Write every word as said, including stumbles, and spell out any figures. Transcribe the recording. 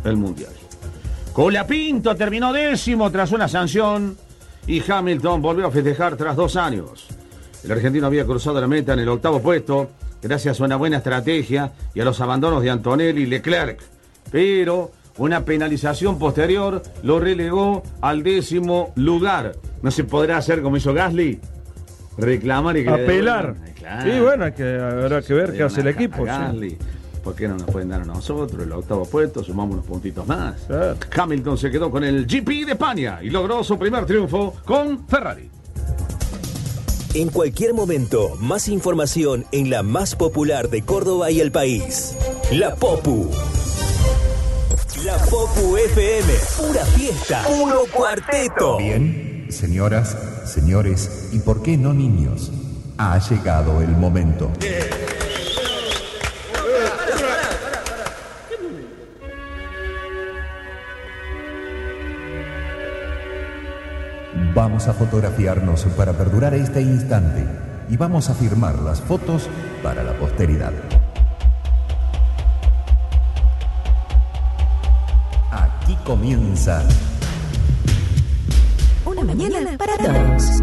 el Mundial. Colapinto terminó décimo tras una sanción y Hamilton volvió a festejar tras dos años. El argentino había cruzado la meta en el octavo puesto gracias a una buena estrategia y a los abandonos de Antonelli y Leclerc, pero una penalización posterior lo relegó al décimo lugar. ¿No se podrá hacer como hizo Gasly? Reclamar y que apelar. Le claro. Y bueno, que habrá que ver qué hace el equipo. Gasly. Sí. ¿Por qué no nos pueden dar a nosotros el octavo puesto? Sumamos unos puntitos más. Claro. Hamilton se quedó con el G P de España y logró su primer triunfo con Ferrari. En cualquier momento, más información en la más popular de Córdoba y el país. La Popu. La Popu F M. Pura fiesta. Puro cuarteto. Bien, señoras, señores y por qué no niños. Ha llegado el momento. Vamos a fotografiarnos para perdurar este instante y vamos a firmar las fotos para la posteridad. Aquí comienza Una mañana para todos.